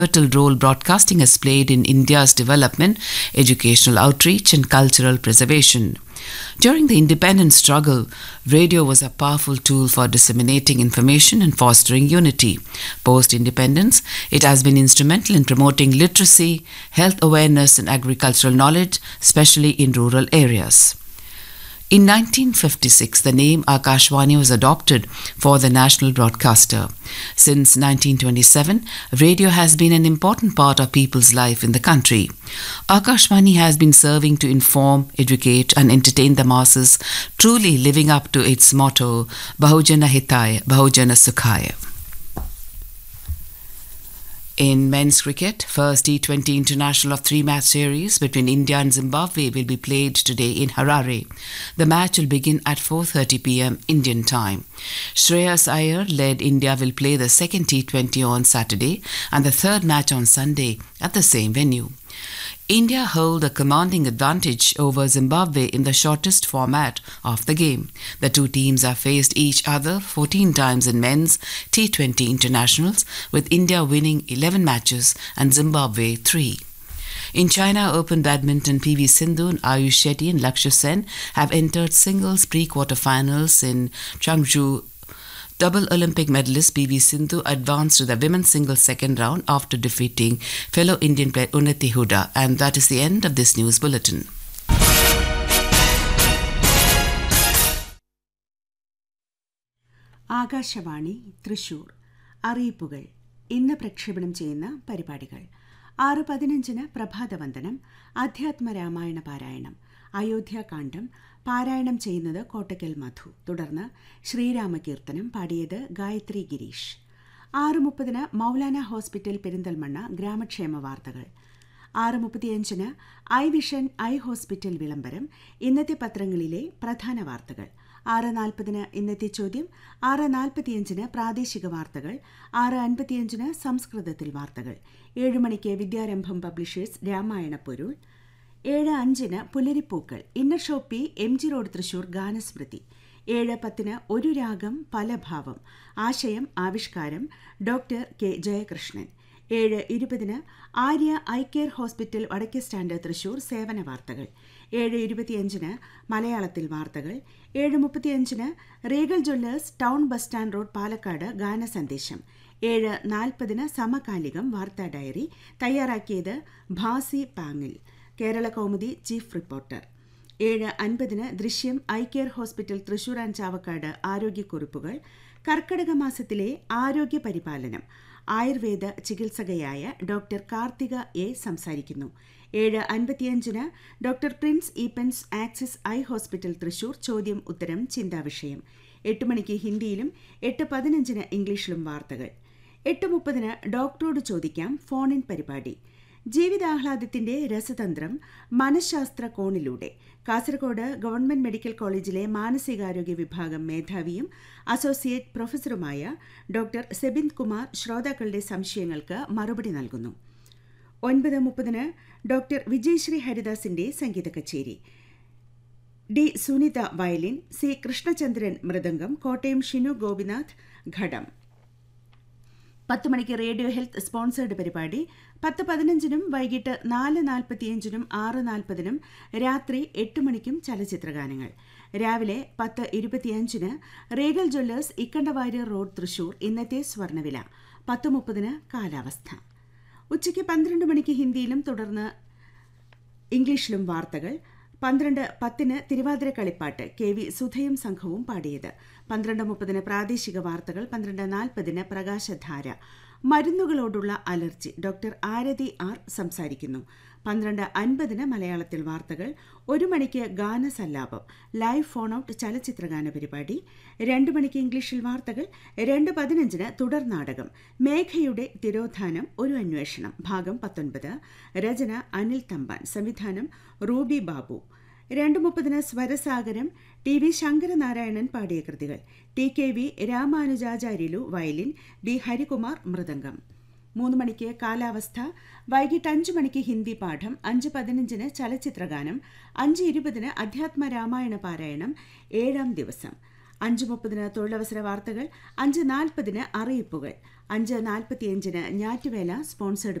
pivotal role broadcasting has played in India's development, educational outreach, and cultural preservation. During the independence struggle, radio was a powerful tool for disseminating information and fostering unity. Post-independence, it has been instrumental in promoting literacy, health awareness, and agricultural knowledge, especially in rural areas. In 1956, the name Akashvani was adopted for the national broadcaster. Since 1927, radio has been an important part of people's life in the country. Akashvani has been serving to inform, educate, and entertain the masses, truly living up to its motto, Bahujana Hitaya, Bahujana Sukhaya. In men's cricket, first T20 international of three-match series between India and Zimbabwe will be played today in Harare. The match will begin at 4:30 p.m. Indian time. Shreyas Iyer led India will play the second T20 on Saturday and the third match on Sunday at the same venue. India hold a commanding advantage over Zimbabwe in the shortest format of the game. The two teams have faced each other 14 times in men's T20 internationals, with India winning 11 matches and Zimbabwe 3. In China Open Badminton, PV Sindhu, Ayush Shetty and Lakshya Sen have entered singles pre-quarterfinals in Changzhou. Double Olympic medalist PV Sindhu advanced to the women's singles second round after defeating fellow Indian player Unnati Huda. And that is the end of this news bulletin. Akashvani Thrissur അറിയിപ്പുകൾ ഇന്ന് പ്രക്ഷേപണം ചെയ്യുന്ന പരിപാടികൾ 6:15 പ്രഭാതവന്ദനം അധ്യാത്മരാമായണ പാരായണം അയോധ്യാകാന്ഡം പാരായണം ചെയ്യുന്നത് കോട്ടക്കൽ മധു. തുടർന്ന് ശ്രീരാമകീർത്തനം പാടിയത് ഗായത്രി ഗിരീഷ്. 6:30 മൗലാന ഹോസ്പിറ്റൽ പെരിന്തൽമണ്ണ ഗ്രാമക്ഷേമ വാർത്തകൾ. 6:35 ഐ വിഷൻ ഐ ഹോസ്പിറ്റൽ വിളംബരം ഇന്നത്തെ പത്രങ്ങളിലെ പ്രധാന വാർത്തകൾ. 6:40 ഇന്നത്തെ ചോദ്യം. 6:45 പ്രാദേശിക വാർത്തകൾ. 6:55 സംസ്കൃതത്തിൽ വാർത്തകൾ. 7 മണിക്ക് വിദ്യാരംഭം പബ്ലിഷേഴ്സ് രാമായണ പൊരുൾ. 7:05 പുലരിപ്പൂക്കൾ inner Shopee M G road Thrissur ഗാനസ്മൃതി. 7:10 ഒരു രാഗം പല ഭാവം ആശയം ആവിഷ്കാരം doctor K Jayakrishnan. 7:20 Arya eye care hospital വടക്കേ സ്റ്റാൻഡ് തൃശൂർ സേവന വാർത്തകൾ. 7:25 മലയാളത്തിൽ വാർത്തകൾ. 7:35 Regal Jewellers town bus stand road Palakkad ഗാനസന്ദേശം. 7:40 സമകാലികം വാർത്താ ഡയറി തയ്യാറാക്കിയത് ഭാസി പാങ്ങിൽ, കേരള കൗമുദി ചീഫ് റിപ്പോർട്ടർ. 7:50 ദൃശ്യം eye care hospital Thrissur and Chavakkad ആരോഗ്യക്കുറിപ്പുകൾ. കർക്കടക മാസത്തിലെ ആരോഗ്യ പരിപാലനം ആയുർവേദ ചികിത്സകയായ ഡോക്ടർ കാർത്തിക എ സംസാരിക്കുന്നു. 7:55 doctor Prince Eappen's axis eye hospital Thrissur ചോദ്യം ഉത്തരം ചിന്താവിഷയം. 8 മണിക്ക് ഹിന്ദിയിലും 8:15 ഇംഗ്ലീഷിലും വാർത്തകൾ. 8:30 ഡോക്ടറോട് ചോദിക്കാം ഫോൺ ഇൻ പരിപാടി. ജീവിതാഹ്ലാദത്തിന്റെ രസതന്ത്രം മനഃശാസ്ത്ര കോണിലൂടെ കാസർഗോഡ് ഗവൺമെന്റ് മെഡിക്കൽ കോളേജിലെ മാനസികാരോഗ്യ വിഭാഗം മേധാവിയും അസോസിയേറ്റ് പ്രൊഫസറുമായ ഡോക്ടർ സെബിന്ദ് കുമാർ ശ്രോതാക്കളുടെ സംശയങ്ങൾക്ക് മറുപടി നൽകുന്നു. 9:30 ഡോക്ടർ വിജയശ്രീ ഹരിദാസിന്റെ സംഗീത കച്ചേരി. D Sunitha violin, C Krishnachandran mridangam, Kottayam Shinu Gopinath ഘടം. 10 മണിക്ക് റേഡിയോ ഹെൽത്ത് സ്പോൺസേർഡ് പരിപാടി. 10:15 വൈകിട്ട് 4:45 6:40 രാത്രി 8 മണിക്കും ചലച്ചിത്രഗാനങ്ങൾ. രാവിലെ 10:25 Regal Jewellers Ikkandawarrier road Thrissur ഇന്നത്തെ സ്വർണ്ണവില. 10:30 കാലാവസ്ഥ. ഉച്ചയ്ക്ക് 12 മണിക്ക് ഹിന്ദിയിലും തുടർന്ന് ഇംഗ്ലീഷിലും വാർത്തകൾ. 12:10 തിരുവാതിര കളിപ്പാട്ട് കെ വി സുധയും സംഘവും പാടിയത്. 12:30 പ്രാദേശിക വാർത്തകൾ. 12:40 പ്രകാശധാര മരുന്നുകളോടുള്ള അലർജി ഡോക്ടർ ആരതി ആർ സംസാരിക്കുന്നു. 12:50 മലയാളത്തിൽ വാർത്തകൾ. 1 മണിക്ക് ഗാനസല്ലാപം ലൈവ് ഫോൺ ഔട്ട് ചലച്ചിത്രഗാന പരിപാടി. 2 മണിക്ക് ഇംഗ്ലീഷിൽ വാർത്തകൾ. 2:15 തുടർ നാടകം മേഘയുടെ തിരോധാനം ഒരു അന്വേഷണം ഭാഗം 19. രചന അനിൽ തമ്പാൻ, സംവിധാനം Ruby Babu. 2:30 Swarasagaram T V Sankaranarayanan പാടിയ കൃതികൾ. T K V Ramanujacharyulu violin, B Harikumar mridangam. 3 മണിക്ക് കാലാവസ്ഥ. വൈകിട്ട് 5 മണിക്ക് ഹിന്ദി പാഠം. 5:15 ചലച്ചിത്രഗാനം. 5:20 അധ്യാത്മ രാമായണ പാരായണം 7-ാം ദിവസം. 5:30 തൊഴിലവസര വാർത്തകൾ, 5:40 അറിയിപ്പുകൾ, 5:45 ഞാറ്റുവേല സ്പോൺസേഡ്